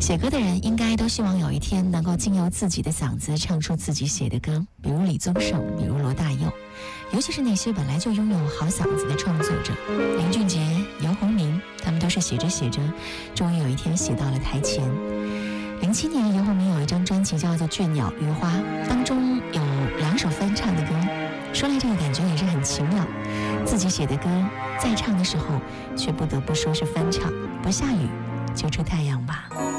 写歌的人应该都希望有一天能够经由自己的嗓子唱出自己写的歌，比如李宗盛，比如罗大佑，尤其是那些本来就拥有好嗓子的创作者，林俊杰、游鸿明，他们都是写着写着，终于有一天写到了台前。07年，游鸿明有一张专辑叫做《倦鸟余花》，当中有2首翻唱的歌，说来这个感觉也是很奇妙，自己写的歌在唱的时候却不得不说是翻唱。不下雨就出太阳吧。